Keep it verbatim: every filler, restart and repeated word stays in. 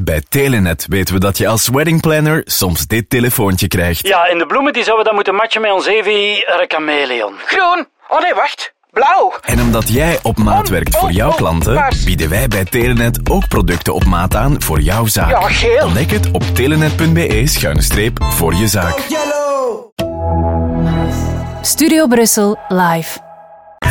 Bij Telenet weten we dat je als weddingplanner soms dit telefoontje krijgt. Ja, en de bloemen die zouden dan moeten matchen met ons Evi chameleon. Groen. Oh nee, wacht. Blauw. En omdat jij op maat werkt voor jouw klanten, bieden wij bij Telenet ook producten op maat aan voor jouw zaak. Ja, geel. Ontdek het op telenet punt be schuine streep voor je zaak. Studio Brussel live.